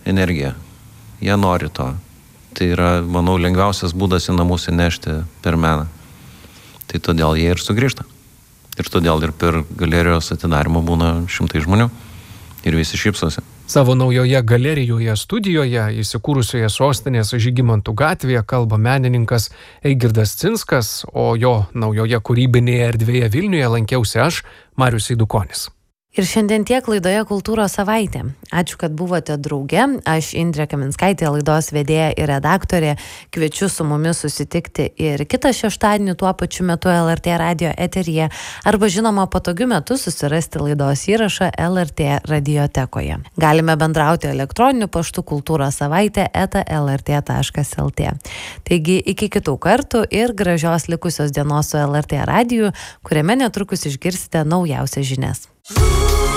energiją. Jie nori to. Tai yra, manau, lengviausias būdas į namus įnešti per meną. Tai todėl jie ir sugrįžta. Ir todėl ir per galerijos atidarymą būna šimtai žmonių. Ir visi šypsosi. Savo naujoje galerijoje studijoje, įsikūrusioje sostinės Žygimantų gatvėje, kalba menininkas Eigirdas Cinskas, o jo naujoje kūrybinėje erdvėje Vilniuje lankiausi aš, Marius Eidukonis. Ir šiandien tiek laidoje Kultūros savaitė. Ačiū, kad buvote drauge. Aš Indrė Kaminskaitė, laidos vedėja ir redaktorė. Kviečiu su mumis susitikti ir kitą šeštadienį tuo pačiu metu LRT radijo eteryje arba žinoma patogiu metu susirasti laidos įrašą LRT radiotekoje. Galime bendrauti elektroniniu paštu kultūrosavaitė@lrt.lt. Taigi iki kitų kartų ir gražios likusios dienos su LRT radiju, kuriame netrukus išgirsite naujausias žinias.